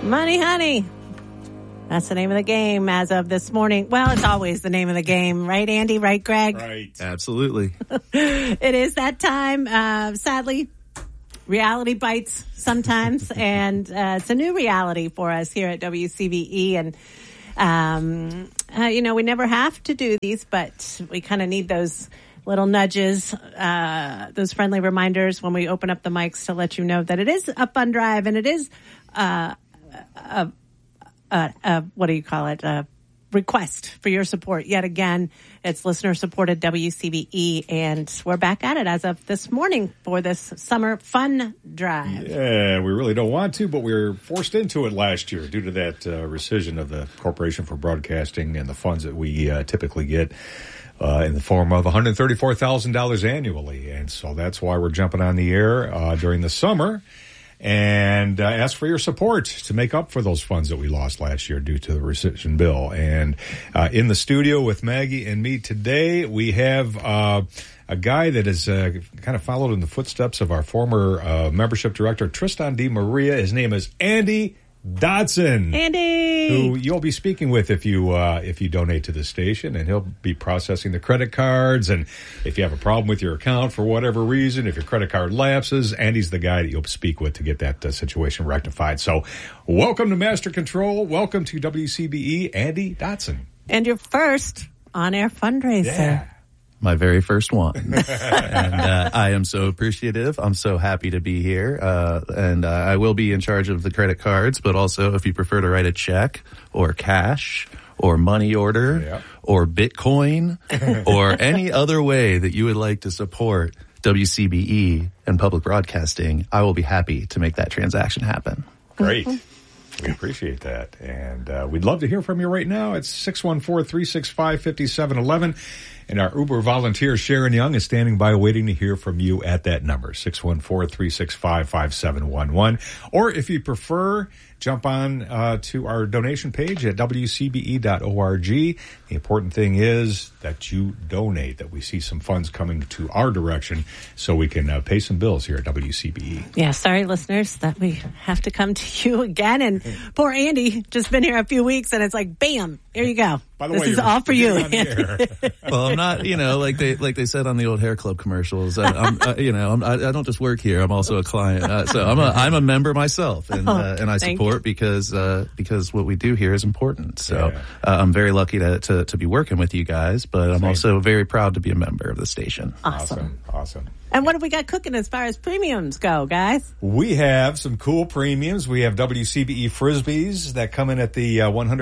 Money Honey. That's the name of the game as of this morning. Well, it's always the name of the game, right, Andy? Right, Greg? Right. Absolutely. It is that time. Sadly, reality bites sometimes, and it's a new reality for us here at WCBE. And, we never have to do these, but we kind of need those little nudges, those friendly reminders when we open up the mics to let you know that it is a fun drive, and it is what do you call it? A request for your support. Yet again, it's listener supported WCBE, and we're back at it as of this morning for this summer fun drive. Yeah, we really don't want to, but we were forced into it last year due to that rescission of the Corporation for Broadcasting and the funds that we typically get in the form of $134,000 annually. And so that's why we're jumping on the air during the summer and ask for your support to make up for those funds that we lost last year due to the rescission bill. And in the studio with Maggie and me today, we have a guy that has kind of followed in the footsteps of our former membership director, Tristan D. Maria. His name is Andy Dodson. Andy! Who you'll be speaking with if you donate to the station, and he'll be processing the credit cards. And if you have a problem with your account for whatever reason, if your credit card lapses, Andy's the guy that you'll speak with to get that situation rectified. So welcome to Master Control. Welcome to WCBE, Andy Dodson. And your first on-air fundraiser. Yeah. My very first one. And I am so appreciative. I'm so happy to be here. And I will be in charge of the credit cards, but also if you prefer to write a check or cash or money order or Bitcoin or any other way that you would like to support WCBE and public broadcasting, I will be happy to make that transaction happen. Great. We appreciate that. And we'd love to hear from you right now. It's 614-365-5711. And our Uber volunteer, Sharon Young, is standing by waiting to hear from you at that number, 614-365-5711. Or if you prefer, jump on to our donation page at WCBE.org. The important thing is that you donate, that we see some funds coming to our direction so we can pay some bills here at WCBE. Yeah, sorry, listeners, that we have to come to you again. And poor Andy, just been here a few weeks, and it's like, bam, here you go. By the this way, is all for you. Well, I'm not, like they said on the old hair club commercials. I don't just work here. I'm also a client. So I'm a member myself, and I support because what we do here is important. So I'm very lucky to be working with you guys, but I'm also very proud to be a member of the station. Awesome. And what have we got cooking as far as premiums go, guys? We have some cool premiums. We have WCBE Frisbees that come in at the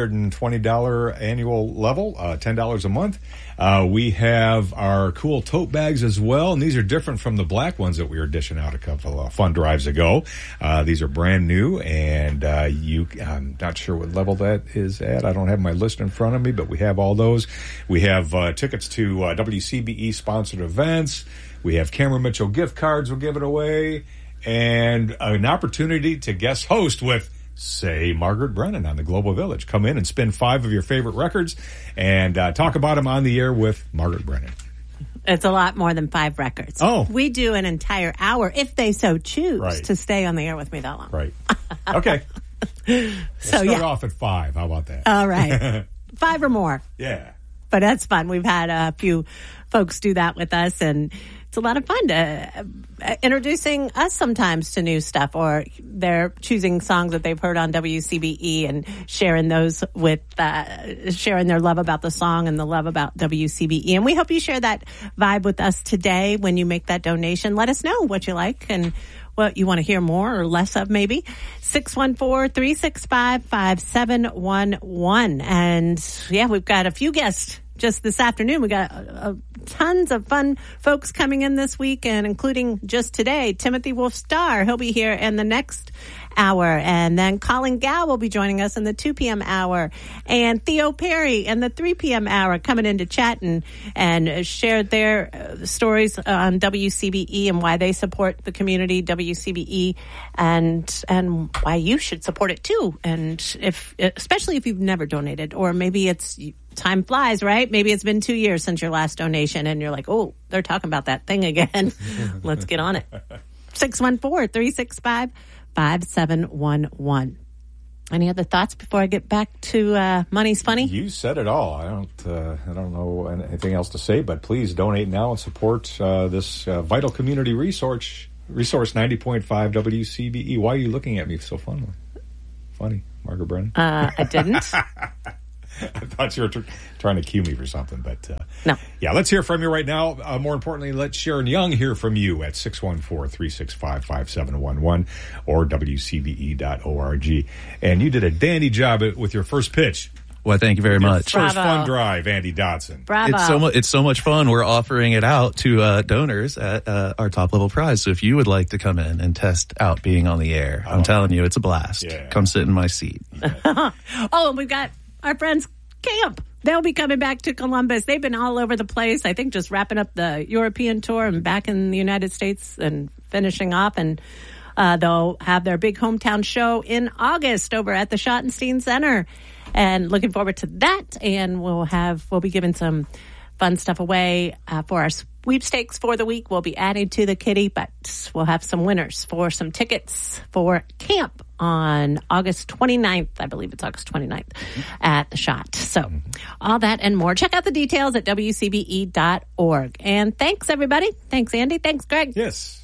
$120 annual level, $10 a month. We have our cool tote bags as well, and these are different from the black ones that we were dishing out a couple of fun drives ago. These are brand new, and I'm not sure what level that is at. I don't have my list in front of me, but we have all those. We have tickets to WCBE-sponsored events. We have Cameron Mitchell gift cards we're giving away, and an opportunity to guest host with, say, Margaret Brennan on the Global Village. Come in and spin 5 of your favorite records and talk about them on the air with Margaret Brennan. It's a lot more than 5 records. Oh. We do an entire hour, if they so choose, to stay on the air with me that long. Right. Okay. Let's start off at 5. How about that? All right. 5 or more. Yeah. But that's fun. We've had a few folks do that with us, and it's a lot of fun to introducing us sometimes to new stuff, or they're choosing songs that they've heard on WCBE and sharing those with, sharing their love about the song and the love about WCBE. And we hope you share that vibe with us today when you make that donation. Let us know what you like and what you want to hear more or less of, maybe. 614-365-5711. And yeah, we've got a few guests just this afternoon. We got tons of fun folks coming in this week, and including just today, Timothy Wolf-Starr. He'll be here in the next hour. And then Colin Gow will be joining us in the 2 p.m. hour. And Theo Perry in the 3 p.m. hour coming in to chat and share their stories on WCBE and why they support the community, WCBE, and why you should support it too. And especially if you've never donated, or maybe it's time flies, right? Maybe it's been 2 years since your last donation and you're like, oh, they're talking about that thing again. Let's get on it. 614-365-5711. Any other thoughts before I get back to Money's Funny? You said it all. I don't know anything else to say, but please donate now and support this vital community resource 90.5 WCBE. Why are you looking at me so funny, Margaret Brennan? I didn't. I thought you were trying to cue me for something, but no. Yeah, let's hear from you right now. More importantly, let Sharon Young hear from you at 614-365-5711 or WCBE.org. And you did a dandy job with your first pitch. Well, thank you very much. First fun drive, Andy Dotson. Bravo. It's so much fun. We're offering it out to donors at our top level prize. So if you would like to come in and test out being on the air, I'm telling you, it's a blast. Yeah. Come sit in my seat. And we've got our friends Camp. They'll be coming back to Columbus. They've been all over the place. I think just wrapping up the European tour and back in the United States and finishing off. And they'll have their big hometown show in August over at the Schottenstein Center. And looking forward to that. And we'll be giving some fun stuff away for our sweepstakes for the week. We'll be adding to the kitty, but we'll have some winners for some tickets for camp on August 29th. I believe it's August 29th at the Schott. So all that and more. Check out the details at WCBE.org. And thanks, everybody. Thanks, Andy. Thanks, Greg. Yes.